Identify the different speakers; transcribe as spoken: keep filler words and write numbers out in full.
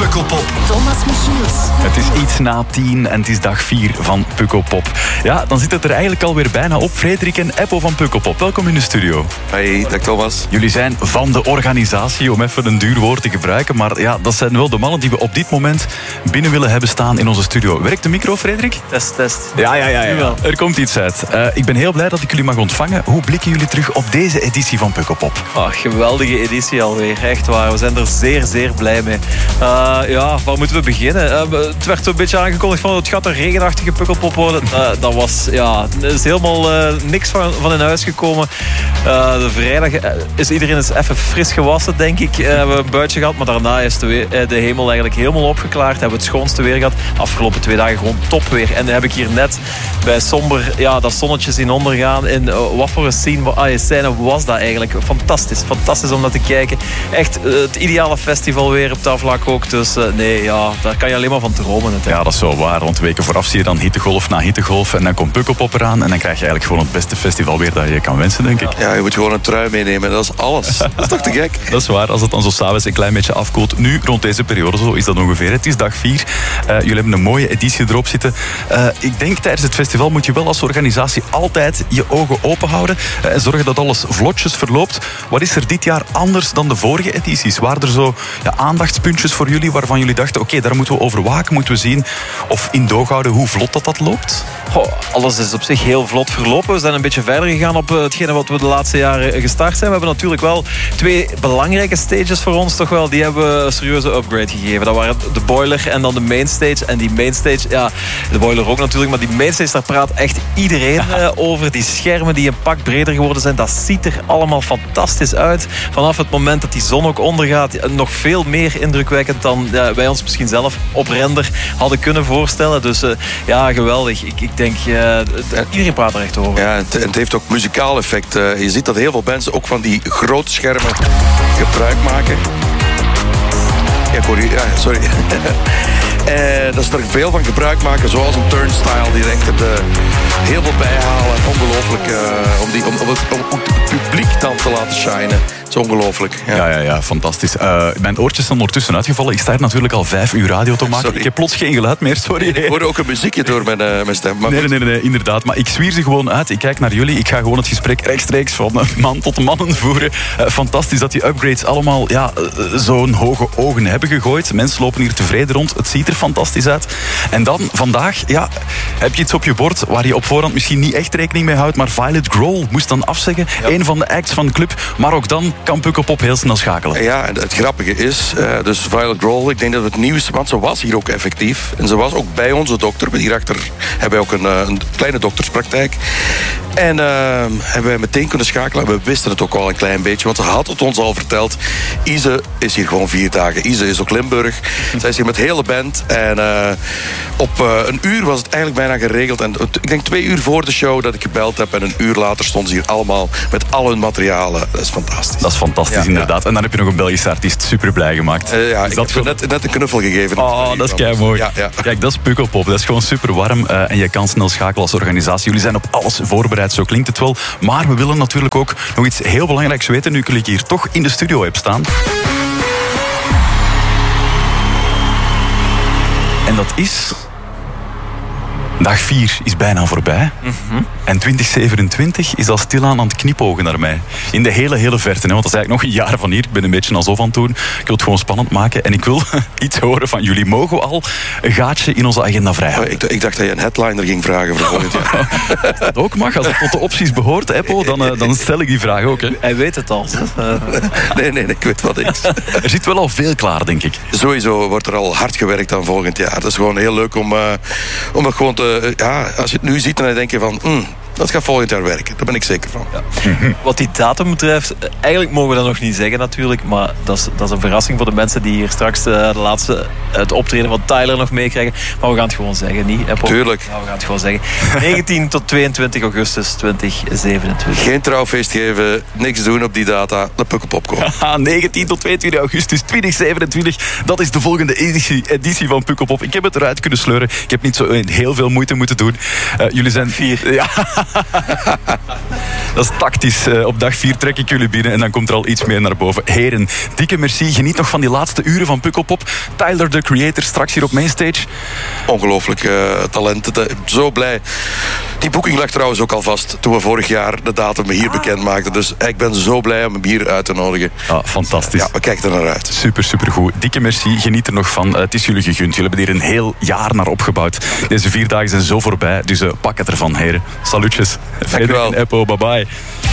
Speaker 1: Pukkelpop.
Speaker 2: Thomas Michiels.
Speaker 3: Het is iets na tien en het is dag vier van Pukkelpop. Ja, dan zit het er eigenlijk alweer bijna op. Frederik en Eppo van Pukkelpop, welkom in de studio.
Speaker 4: Hey, dag Thomas.
Speaker 3: Jullie zijn van de organisatie, om even een duur woord te gebruiken. Maar ja, dat zijn wel de mannen die we op dit moment binnen willen hebben staan in onze studio. Werkt de micro, Frederik?
Speaker 5: Test, test.
Speaker 3: Ja, ja, ja. ja. Er komt iets uit. Uh, ik ben heel blij dat ik jullie mag ontvangen. Hoe blikken jullie terug op deze editie van Pukkelpop?
Speaker 5: Oh, geweldige editie alweer, echt waar. We zijn er zeer, zeer blij mee. Uh, ja, waar moeten we beginnen? Uh, het werd een beetje aangekondigd van het gaat een regenachtige Pukkelpop worden. Uh, dat was, ja, er is helemaal uh, niks van, van in huis gekomen. Uh, de vrijdag uh, is iedereen eens even fris gewassen, denk ik. Uh, we hebben een buitje gehad, maar daarna is de, we- uh, de hemel eigenlijk helemaal opgeklaard. Hebben we het schoonste weer gehad. Afgelopen twee dagen gewoon topweer. En dan heb ik hier net bij Somber ja, dat zonnetje zien ondergaan. En uh, wat voor een scene, uh, scène was dat eigenlijk? Fantastisch, fantastisch om naar te kijken. Echt uh, het ideale festival weer op dat vlak ook. Dus uh, nee, ja, daar kan je alleen maar van dromen.
Speaker 3: Ja, dat is zo waar. Want weken vooraf zie je dan hittegolf na hittegolf. En dan komt Pukkelpop eraan. En dan krijg je eigenlijk gewoon het beste festival weer dat je kan wensen, denk ik.
Speaker 4: Ja, je moet gewoon een trui meenemen. Dat is alles. Dat is toch te gek?
Speaker 3: Dat is waar, als het dan zo s'avonds een klein beetje afkoelt. Nu, rond deze periode, zo is dat ongeveer. Het is dag vier. Uh, jullie hebben een mooie editie erop zitten. Uh, ik denk, tijdens het festival moet je wel als organisatie altijd je ogen open houden. Uh, en zorgen dat alles vlotjes verloopt. Wat is er dit jaar anders dan de vorige edities? Waren er zo ja, aandachtspuntjes voor jullie waarvan jullie dachten, oké, okay, daar moeten we over waken, moeten we zien of in doog houden hoe vlot dat dat loopt?
Speaker 5: Goh, alles is op zich heel vlot verlopen. We zijn een beetje verder gegaan op hetgene wat we de laatste jaren gestart zijn. We hebben natuurlijk wel twee belangrijke stages voor ons. Toch wel, die hebben we een serieuze upgrade gegeven. Dat waren de boiler en dan de mainstage. En die mainstage, ja, de boiler ook natuurlijk. Maar die mainstage, daar praat echt iedereen ja. over. Die schermen die een pak breder geworden zijn. Dat ziet er allemaal fantastisch uit. Vanaf het moment dat die zon ook ondergaat. Nog veel meer indrukwekkend dan ja, wij ons misschien zelf op render hadden kunnen voorstellen. Dus uh, ja, geweldig. Ik, ik denk, uh, iedereen praat er echt over.
Speaker 4: Ja, het, het heeft ook muzikaal effect. Uh, je ziet dat heel veel mensen ook van die grote schermen gebruik maken. Ja, sorry. Ja, sorry. Uh, dat ze er veel van gebruik maken, zoals een turnstile, die er echt uh, heel veel bijhalen. Ongelooflijk. Uh, om, die, om, om, het, om het publiek dan te laten shinen. Het is ongelooflijk. Ja.
Speaker 3: Ja, ja, ja, fantastisch. Uh, mijn oortjes zijn ondertussen uitgevallen. Ik sta hier natuurlijk al vijf uur radio te maken.
Speaker 4: Sorry.
Speaker 3: Ik heb plots geen geluid meer, sorry.
Speaker 4: Ik hoorde ook een muziekje door mijn, uh, mijn stem. Maar
Speaker 3: nee, nee, nee, nee, inderdaad. Maar ik zwier ze gewoon uit. Ik kijk naar jullie. Ik ga gewoon het gesprek rechtstreeks van man tot mannen voeren. Uh, fantastisch dat die upgrades allemaal ja, uh, zo'n hoge ogen hebben gegooid. Mensen lopen hier tevreden rond. Het ziet er fantastisch uit. En dan, vandaag, ja, heb je iets op je bord waar je op voorhand misschien niet echt rekening mee houdt. Maar Violet Grohl moest dan afzeggen. Ja. Een van de acts van de club. Maar ook dan kan Pukkelpop heel snel schakelen.
Speaker 4: Ja, en het grappige is, uh, dus Violet Grohl, ik denk dat het nieuws, want ze was hier ook effectief. En ze was ook bij onze dokter. Hierachter hebben wij ook een, uh, een kleine dokterspraktijk. En uh, hebben wij meteen kunnen schakelen. We wisten het ook al een klein beetje, want ze had het ons al verteld. Ise is hier gewoon vier dagen. Ise is ook Limburg. Zij is hier met de hele band. En uh, op uh, een uur was het eigenlijk bijna geregeld. En uh, ik denk twee uur voor de show dat ik gebeld heb. En een uur later stonden ze hier allemaal met al hun materialen. Dat is fantastisch.
Speaker 3: Dat is fantastisch, ja, inderdaad. Ja. En dan heb je nog een Belgische artiest super blij gemaakt.
Speaker 4: Uh, ja,
Speaker 3: is
Speaker 4: ik
Speaker 3: dat
Speaker 4: heb
Speaker 3: gewoon...
Speaker 4: net, net een knuffel gegeven.
Speaker 3: Oh, dat is kei mooi.
Speaker 4: Ja, ja.
Speaker 3: Kijk, dat is Pukkelpop. Dat is gewoon super warm. Uh, en je kan snel schakelen als organisatie. Jullie zijn op alles voorbereid, zo klinkt het wel. Maar we willen natuurlijk ook nog iets heel belangrijks weten. Nu ik jullie hier toch in de studio heb staan. En dat is... Dag vier is bijna voorbij. Mm-hmm. En twintig zevenentwintig is al stilaan aan het knipogen naar mij. In de hele, hele verte. Hè? Want dat is eigenlijk nog een jaar van hier. Ik ben een beetje alsof aan het doen. Ik wil het gewoon spannend maken. En ik wil iets horen van jullie. Mogen we al een gaatje in onze agenda vrij houden?
Speaker 4: Oh, ik, ik dacht dat je een headliner ging vragen voor volgend jaar.
Speaker 3: Als dat ook mag, als het tot de opties behoort, Eppo, dan, uh, dan stel ik die vraag ook. Hè?
Speaker 5: Hij weet het al.
Speaker 4: nee, nee, nee, ik weet wat niks.
Speaker 3: Er zit wel al veel klaar, denk ik.
Speaker 4: Sowieso wordt er al hard gewerkt aan volgend jaar. Dat is gewoon heel leuk om, uh, om het gewoon te... Ja, als je het nu ziet, dan denk je van... Mm, dat gaat volgend jaar werken. Daar ben ik zeker van. Ja.
Speaker 5: Wat die datum betreft, eigenlijk mogen we dat nog niet zeggen natuurlijk. Maar dat is, dat is een verrassing voor de mensen die hier straks de, de laatste, het optreden van Tyler nog meekrijgen. Maar we gaan het gewoon zeggen, niet? Apple?
Speaker 4: Tuurlijk.
Speaker 5: Ja, we gaan het gewoon zeggen. negentien tot tweeëntwintig augustus twintig zevenentwintig.
Speaker 4: Geen trouwfeest geven, niks doen op die data. De Pukkelpop komen.
Speaker 3: negentien tot tweeëntwintig augustus twintig zevenentwintig. Dat is de volgende editie, editie van Pukkelpop. Ik heb het eruit kunnen sleuren. Ik heb niet zo heel veel moeite moeten doen. Uh, jullie zijn...
Speaker 5: Vier.
Speaker 3: Ja. Dat is tactisch. Uh, op dag vier trek ik jullie binnen en dan komt er al iets meer naar boven. Heren, dikke merci. Geniet nog van die laatste uren van Pukkelpop. Tyler, the Creator, straks hier op Mainstage.
Speaker 4: Ongelooflijk uh, talent. Zo blij. Die boeking lag trouwens ook al vast toen we vorig jaar de datum hier ah. bekend maakten. Dus ik ben zo blij om hem hier uit te nodigen.
Speaker 3: Ah, fantastisch.
Speaker 4: Ja, we kijken er naar uit.
Speaker 3: Super, super goed. Dikke merci. Geniet er nog van. Uh, het is jullie gegund. Jullie hebben hier een heel jaar naar opgebouwd. Deze vier dagen zijn zo voorbij. Dus uh, pak het ervan, heren. Salutjes.
Speaker 4: Dankjewel.
Speaker 3: Eppo, bye bye.